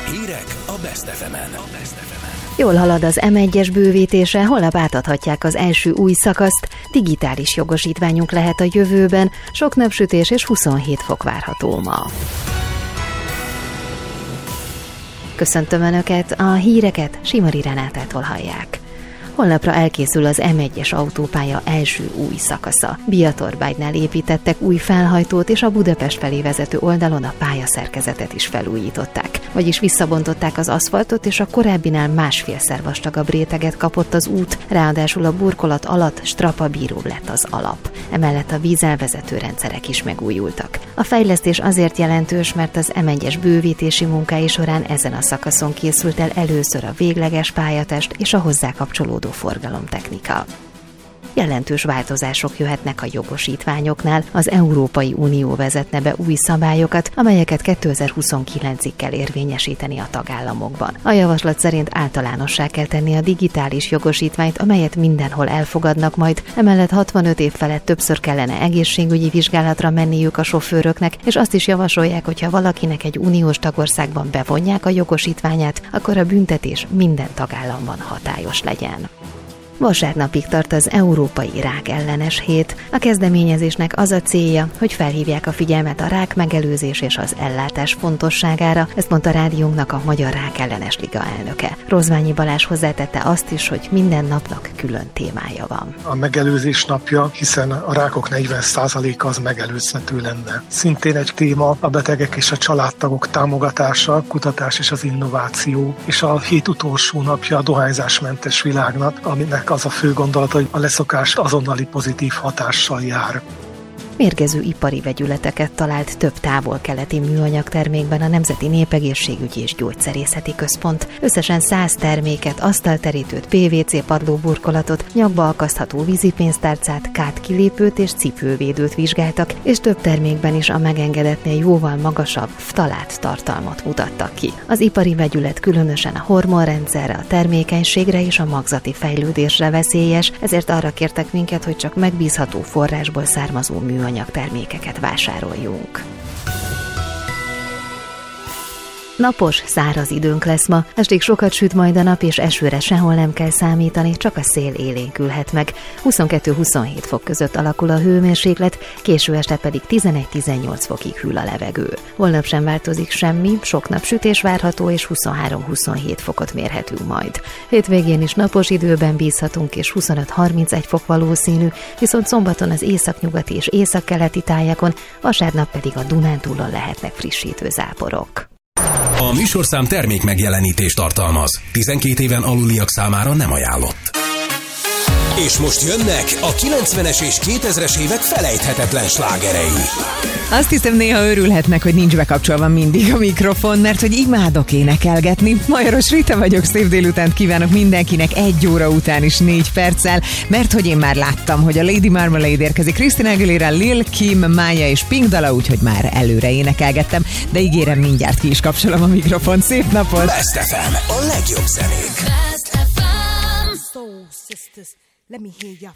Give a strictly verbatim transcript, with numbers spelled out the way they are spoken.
Hírek a Best ef emen. Jól halad az em egyes bővítése, holnap átadhatják az első új szakaszt, digitális jogosítványunk lehet a jövőben, sok napsütés és huszonhét fok várható ma. Köszöntöm Önöket, a híreket Simari Renátától hallják. Holnapra elkészül az em egyes autópálya első új szakasza. Biatorbágynál építettek új felhajtót, és a Budapest felé vezető oldalon a pályaszerkezetet is felújították. Vagyis visszabontották az aszfaltot, és a korábbinál másfélszer vastagabb réteget kapott az út, ráadásul a burkolat alatt strapabíróbb lett az alap. Emellett a vízelvezető rendszerek is megújultak. A fejlesztés azért jelentős, mert az em egyes bővítési munkái során ezen a szakaszon készült el először a végleges pályatest és a hozzá kapcsolódó forgalomtechnika. Jelentős változások jöhetnek a jogosítványoknál, az Európai Unió vezetne be új szabályokat, amelyeket kétezer-huszonkilencig kell érvényesíteni a tagállamokban. A javaslat szerint általánossá kell tenni a digitális jogosítványt, amelyet mindenhol elfogadnak majd, emellett hatvanöt év felett többször kellene egészségügyi vizsgálatra menniük a sofőröknek, és azt is javasolják, hogy ha valakinek egy uniós tagországban bevonják a jogosítványát, akkor a büntetés minden tagállamban hatályos legyen. Vasárnapig tart az Európai Rák Ellenes Hét. A kezdeményezésnek az a célja, hogy felhívják a figyelmet a rák megelőzés és az ellátás fontosságára, ezt mondta rádiónknak a Magyar Rák Ellenes Liga elnöke. Rozványi Balázs hozzátette azt is, hogy minden napnak külön témája van. A megelőzés napja, hiszen a rákok negyven százaléka az megelőzhető lenne. Szintén egy téma a betegek és a családtagok támogatása, kutatás és az innováció, és a hét utolsó napja a dohányzásmentes világnak, aminek az a fő gondolat, hogy a leszokás azonnali pozitív hatással jár. Mérgező ipari vegyületeket talált több távol-keleti műanyag termékben a Nemzeti Népegészségügyi és Gyógyszerészeti Központ. Összesen száz terméket, asztalterítőt, pé vé cé padlóburkolatot, nyakba akasztható vízipénztárcát, kátkilépőt és cipővédőt vizsgáltak, és több termékben is a megengedetnél jóval magasabb ftalát tartalmat mutattak ki. Az ipari vegyület különösen a hormonrendszerre, a termékenységre és a magzati fejlődésre veszélyes, ezért arra kértek minket, hogy csak megbízható forrásból származó műanyag anyagtermékeket vásároljunk. Napos, száraz időnk lesz ma, estig sokat süt majd a nap, és esőre sehol nem kell számítani, csak a szél élénkülhet meg. huszonkettő-huszonhét fok között alakul a hőmérséklet, késő este pedig tizenegy-tizennyolc fokig hűl a levegő. Holnap sem változik semmi, sok napsütés várható, és huszonhárom-huszonhét fokot mérhetünk majd. Hétvégén is napos időben bízhatunk, és huszonöt-harmincegy fok valószínű, viszont szombaton az északnyugati és északkeleti tájakon, vasárnap pedig a Dunántúlon lehetnek frissítő záporok. A műsorszám termék megjelenítést tartalmaz. tizenkét éven aluliak számára nem ajánlott. És most jönnek a kilencvenes és kétezres évek felejthetetlen slágerei. Azt hiszem, néha örülhetnek, hogy nincs bekapcsolva mindig a mikrofon, mert hogy imádok énekelgetni. Majoros Rita vagyok, szép délutánt kívánok mindenkinek egy óra után is négy perccel, mert hogy én már láttam, hogy a Lady Marmalade érkezik, Christina Aguilera, Lil Kim, Mája és Pink dala, úgyhogy már előre énekelgettem, de ígérem, mindjárt ki is kapcsolom a mikrofon. Szép napot! Best ef em, a legjobb zenék. Best ef em. Soul sisters, let me hear your